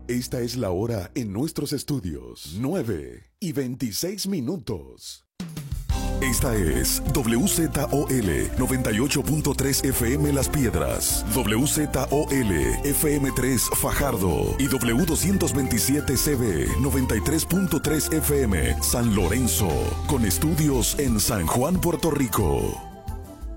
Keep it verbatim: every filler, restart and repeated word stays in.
Esta es la hora en nuestros estudios. nueve y veintiséis minutos. Esta es W Z O L noventa y ocho punto tres F M Las Piedras, W Z O L F M tres Fajardo y W doscientos veintisiete C B noventa y tres punto tres F M San Lorenzo, con estudios en San Juan, Puerto Rico.